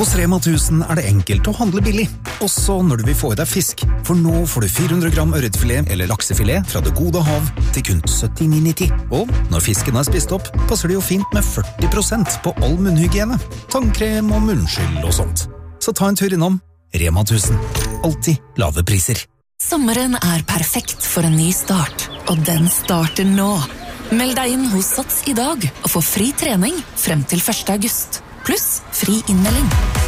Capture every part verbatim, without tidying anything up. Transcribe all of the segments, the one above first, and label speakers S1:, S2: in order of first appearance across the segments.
S1: Hos Rema tusen er det enkelt å handle billig, også når du vil få i deg fisk. For nå får du fire hundre gram ørretfilet eller laksefilet fra det gode hav til kun syttini nitti. Og når fisken er spist opp, passer det jo fint med førti prosent på all munnhygiene, tannkrem og munnskyld og sånt. Så ta en tur innom Rema tusen. Alltid lave priser.
S2: Sommeren er perfekt for en ny start, og den starter nå. Meld deg inn hos Sats i dag og få fri trening frem til første august. Pluss fri innmelding.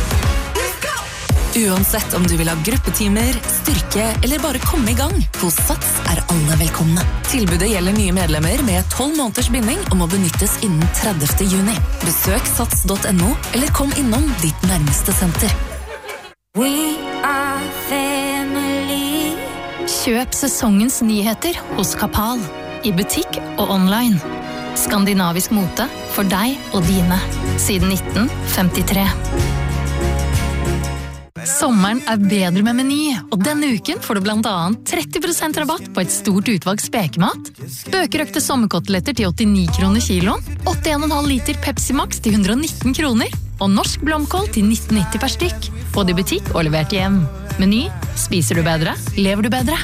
S2: Uansett om du vil ha gruppetimer, styrke eller bare komme i gang, hos Sats er alle velkomne. Tilbudet gjelder nye medlemmer med tolv måneders binding og må benyttes innen tredivte juni. Besøk sats punktum no eller kom innom ditt nærmeste senter.
S3: We are family.
S4: Kjøp sesongens nyheter hos Kapal, i butikk og online. Skandinavisk mote for deg og dine, siden nitten femtitre. Sommeren er bedre med Meny, og denne uken får du blant annet tretti prosent rabatt på et stort utvalg spekemat, bøkerøkte sommerkoteletter til åttini kroner kiloen, åttien komma fem liter Pepsi Max til hundre og nitten kroner, og norsk blomkål til nitten nitti per stykk, både i butikk og levert hjem. Meny, spiser du bedre, lever du bedre.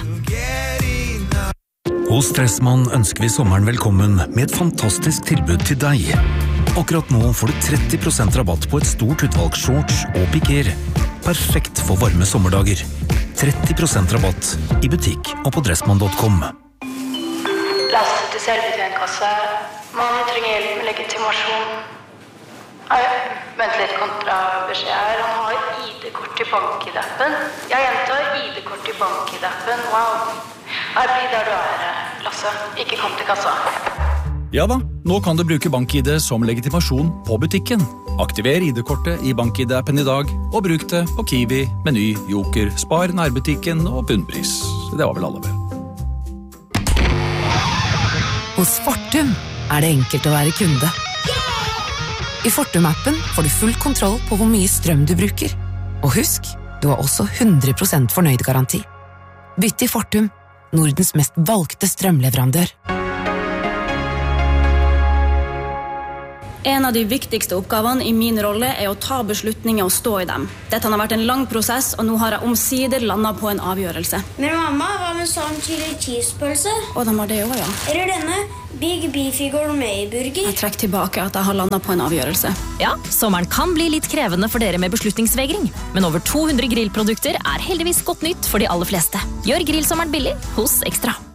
S1: Hos Stressmann ønsker vi sommeren velkommen med et fantastisk tilbud til deg. Akkurat nå får du tretti prosent rabatt på et stort utvalg shorts og piker. Perfekt for varme sommerdager. tretti prosent rabatt i butikk og på dressmann punktum com.
S5: Lasse til selvbetjentkasse. Man trenger hjelp med legitimasjon. Nei, vent litt kontra beskjed her. Han har I D-kort i bank-I D-appen. Jeg gjentar I D-kort i bank-I D-appen. Wow. Her blir der du er, Lasse. Ikke kom til kassa.
S6: Ja da, nå kan du bruke BankID som legitimasjon på butikken. Aktiver I D-kortet i BankID-appen i dag, og bruk det på Kiwi, Meny, Joker, Spar, nærbutikken og bunnpris. Det var vel alle med.
S2: Hos Fortum er det enkelt å være kunde. I Fortum-appen får du full kontroll på hvor mye strøm du bruker. Og husk, du har også hundre prosent fornøyd garanti. Bytt i Fortum, Nordens mest valgte strømleverandør.
S7: En av de viktigste oppgavene i min rolle er å ta beslutninger og stå i dem. Dette har vært en lang prosess, og nå har jeg omsider landet på en avgjørelse.
S8: Men mamma, hva med sånn chili cheese-pølse?
S7: Og de har det også, ja.
S8: Eller denne Big Beefy Gourmet-burger?
S7: Jeg trekker tilbake at jeg har landet på en avgjørelse.
S9: Ja, sommeren kan bli litt krevende for dere med beslutningsvegring, men over to hundre grillprodukter er heldigvis godt nytt for de aller fleste. Gjør grillsommeren billig hos Ekstra.